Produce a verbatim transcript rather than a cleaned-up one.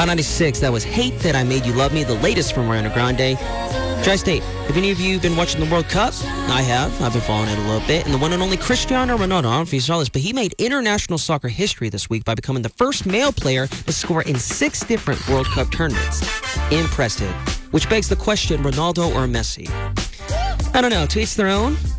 Hot ninety-six, that was Hate That I Made You Love Me, the latest from Ariana Grande. Tri-State, have any of you been watching the World Cup? I have. I've been following it a little bit. And the one and only Cristiano Ronaldo, I don't know if you saw this, but he made international soccer history this week by becoming the first male player to score in six different World Cup tournaments. Impressive. Which begs the question, Ronaldo or Messi? I don't know. To each their own.